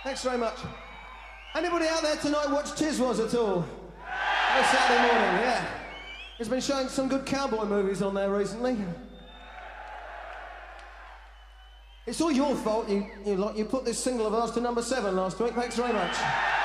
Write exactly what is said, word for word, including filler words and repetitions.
Thanks very much. Anybody out there tonight watch Tiswas at all? Oh, Saturday morning, yeah. He's been showing some good cowboy movies on there recently. It's all your fault. You, you, like, you put this single of ours to number seven last week. Thanks very much.